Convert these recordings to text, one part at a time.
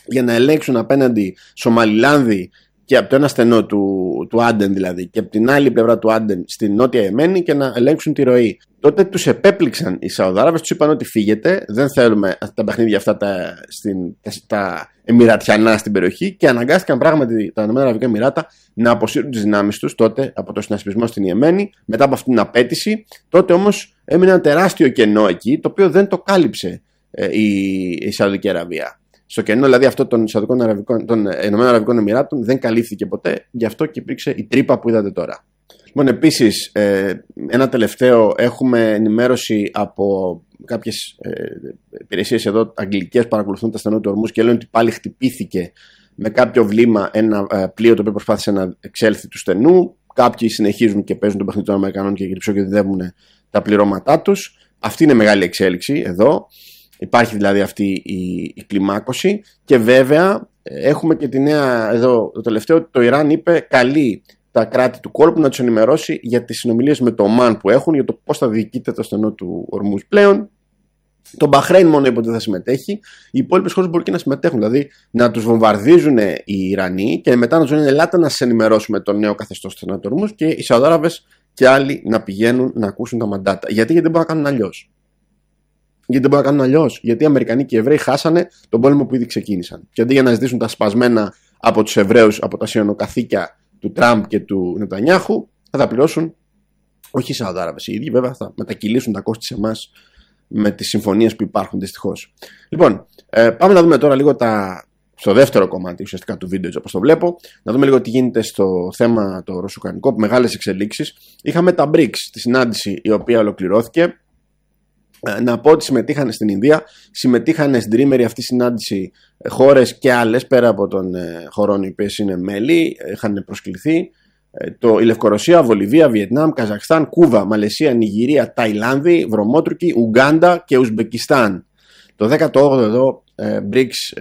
για να ελέγξουν απέναντι Σομαλιλάνδοι και από το ένα στενό του Άντεν δηλαδή και από την άλλη πλευρά του Άντεν στην νότια Ιεμένη και να ελέγξουν τη ροή. Τότε τους επέπληξαν οι Σαουδάραβες, τους είπαν ότι φύγετε, δεν θέλουμε τα παιχνίδια αυτά τα εμιρατιανά στην περιοχή, και αναγκάστηκαν πράγματι τα ΗΠΑ να αποσύρουν τις δυνάμεις τους τότε από το συνασπισμό στην Ιεμένη μετά από αυτήν την απέτηση. Τότε όμως έμεινε ένα τεράστιο κενό εκεί, το οποίο δεν το κάλυψε η Σαουδική Αραβία. Στο κενό δηλαδή αυτό των Ηνωμένων Εμιράτων δεν καλύφθηκε ποτέ, γι' αυτό και υπήρξε η τρύπα που είδατε τώρα. Λοιπόν, επίσης, ένα τελευταίο, έχουμε ενημέρωση από κάποιες υπηρεσίες εδώ αγγλικές, παρακολουθούν τα στενό του Ορμούς και λένε ότι πάλι χτυπήθηκε με κάποιο βλήμα ένα πλοίο το οποίο προσπάθησε να εξέλθει του στενού. Κάποιοι συνεχίζουν και παίζουν το παιχνίδι των Αμερικανών και γυρψοκινδυνεύουν τα πληρώματά τους. Αυτή είναι μεγάλη εξέλιξη εδώ. Υπάρχει δηλαδή αυτή η κλιμάκωση, και βέβαια έχουμε και τη νέα εδώ, το τελευταίο, το Ιράν είπε καλεί τα κράτη του κόλπου να τους ενημερώσει για τις συνομιλίες με το Ομάν που έχουν, για το πώς θα διοικείται το στενό του Ορμούς πλέον. Το Μπαχρέιν μόνο είπε ότι θα συμμετέχει, οι υπόλοιπες χώρες μπορεί και να συμμετέχουν, δηλαδή να τους βομβαρδίζουν οι Ιρανοί και μετά να τους λένε ελάτε να σας ενημερώσουμε το νέο καθεστώς του στενού του Ορμούς, και οι Σαουδάραβες και άλλοι να πηγαίνουν να ακούσουν τα μαντάτα. Γιατί δεν μπορούν να κάνουν αλλιώς. Γιατί οι Αμερικανοί και οι Εβραίοι χάσανε τον πόλεμο που ήδη ξεκίνησαν. Και αντί για να ζητήσουν τα σπασμένα από τους Εβραίους από τα σιωνοκαθήκια του Τραμπ και του Νετανιάχου, θα τα πληρώσουν όχι οι Σαουδάραβες οι ίδιοι, βέβαια θα μετακυλήσουν τα κόστη σε εμάς με τις συμφωνίες που υπάρχουν δυστυχώς. Λοιπόν, πάμε να δούμε τώρα λίγο στο δεύτερο κομμάτι ουσιαστικά του βίντεο, όπως το βλέπω, να δούμε λίγο τι γίνεται στο θέμα το ρωσουκρανικό, μεγάλες εξελίξεις. Είχαμε τα BRICS, τη συνάντηση η οποία ολοκληρώθηκε. Να πω ότι συμμετείχαν στην Ινδία, συμμετείχαν στην τρίμερη αυτή συνάντηση χώρες και άλλες πέρα από των χωρών οι οποίες είναι μέλη, είχαν προσκληθεί. Η Λευκορωσία, Βολιβία, Βιετνάμ, Καζαχστάν, Κούβα, Μαλαισία, Νιγηρία, Ταϊλάνδη, Βρωμότουρκη, Ουγκάντα και Ουσμπεκιστάν. Το 18ο εδώ BRICS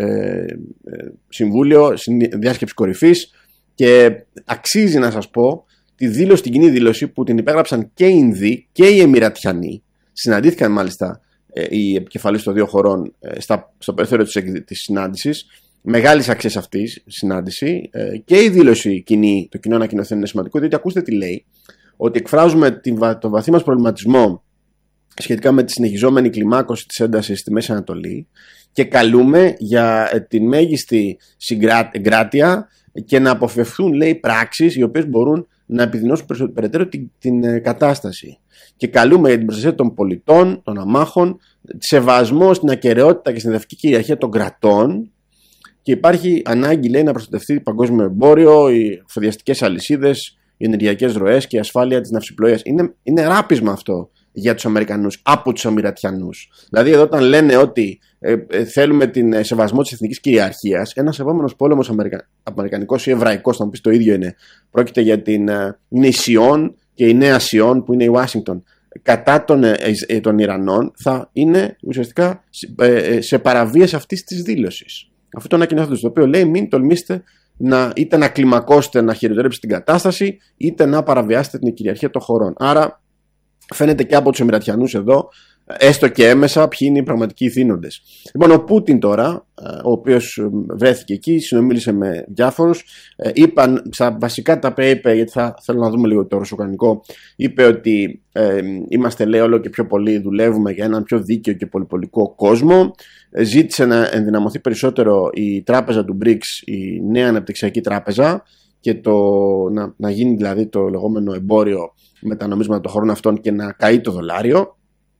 Συμβούλιο, διάσκεψη κορυφής, και αξίζει να σας πω την κοινή δήλωση που την υπέγραψαν και οι Ινδοί και οι Εμιρατιανοί. Συναντήθηκαν μάλιστα οι επικεφαλής των δύο χωρών στο περιθώριο της συνάντησης. Μεγάλης αξίας αυτή η συνάντηση, και η δήλωση κοινή, το κοινό ανακοινωθέν είναι σημαντικό, διότι ακούστε τι λέει, ότι εκφράζουμε τον βαθύ μας προβληματισμό σχετικά με τη συνεχιζόμενη κλιμάκωση της έντασης στη Μέση Ανατολή και καλούμε για την μέγιστη εγκράτεια και να αποφευθούν, λέει, πράξεις οι οποίες μπορούν να επιδεινώσουν περαιτέρω την κατάσταση. Και καλούμε για την προστασία των πολιτών, των αμάχων, σεβασμό στην ακεραιότητα και στην εδαφική κυριαρχία των κρατών, και υπάρχει ανάγκη, λέει, να προστατευτεί το παγκόσμιο εμπόριο, οι εφοδιαστικές αλυσίδες, οι ενεργειακές ροές και η ασφάλεια της ναυσιπλοείας. Είναι ράπισμα αυτό για τους Αμερικανούς από τους Αμιρατιανούς. Δηλαδή, εδώ όταν λένε ότι θέλουμε την σεβασμό της εθνικής κυριαρχίας, ένας επόμενος πόλεμος αμερικανικός ή εβραϊκός, θα μου πεις το ίδιο είναι. Πρόκειται για είναι η Σιών και η Νέα Σιών που είναι η Ουάσιγκτον κατά των Ιρανών, θα είναι ουσιαστικά σε παραβίαση αυτής της δήλωσης. Αυτό το ανακοινωθέντος, το οποίο λέει μην τολμήσετε είτε να κλιμακώσετε, να χειροτερέψετε την κατάσταση, είτε να παραβιάσετε την κυριαρχία των χωρών. Άρα φαίνεται και από τους Εμιρατιανούς εδώ, έστω και έμεσα, ποιοι είναι οι πραγματικοί θύνοντες. Λοιπόν, ο Πούτιν τώρα, ο οποίος βρέθηκε εκεί, συνομίλησε με διάφορους, είπαν στα βασικά τα είπε, γιατί θέλω να δούμε λίγο το ρωσουκρανικό, είπε ότι είμαστε, λέει, όλο και πιο πολύ δουλεύουμε για έναν πιο δίκαιο και πολυπολικό κόσμο. Ζήτησε να ενδυναμωθεί περισσότερο η τράπεζα του BRICS, η νέα αναπτυξιακή τράπεζα, και να γίνει δηλαδή το λεγόμενο εμπόριο με τα νομίσματα των χωρών αυτών και να καεί το δολάριο.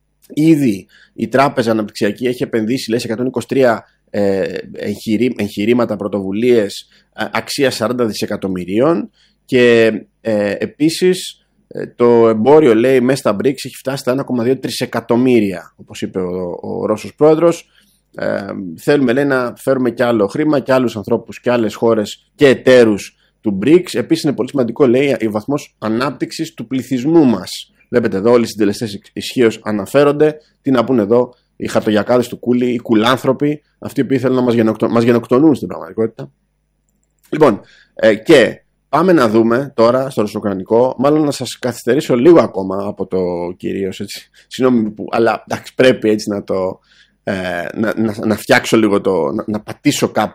Ήδη η τράπεζα αναπτυξιακή έχει επενδύσει, λέει, σε 123 εγχειρήματα, πρωτοβουλίες αξίας 40 δισεκατομμυρίων, και επίσης το εμπόριο, λέει, μέσα στα BRICS έχει φτάσει στα 1,2 τρισεκατομμύρια, όπως είπε ο Ρώσος πρόεδρος. Θέλουμε, λέει, να φέρουμε και άλλο χρήμα και άλλους ανθρώπους και άλλες χώρες και εταίρους του BRICS. Επίσης είναι πολύ σημαντικό, λέει, ο βαθμός ανάπτυξης του πληθυσμού μας. Βλέπετε εδώ όλοι οι συντελεστές ισχύως αναφέρονται. Τι να πούνε εδώ οι χαρτογιακάδες του Κούλι, οι κουλάνθρωποι, αυτοί που ήθελαν να μας γενοκτονούν στην πραγματικότητα. Λοιπόν, και πάμε να δούμε τώρα στο ρωσουκρανικό, μάλλον να σας καθυστερήσω λίγο ακόμα από το κυρίως, έτσι, συγγνώμη, αλλά εντάξει, πρέπει έτσι να φτιάξω λίγο να πατήσω κάπου